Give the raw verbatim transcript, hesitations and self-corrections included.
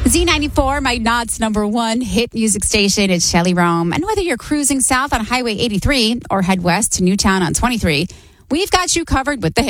Z ninety-four, my Knott's number one hit music station. It's Shelley Rome. And whether you're cruising south on Highway eighty-three or head west to Newtown on twenty-three, we've got you covered with the hits.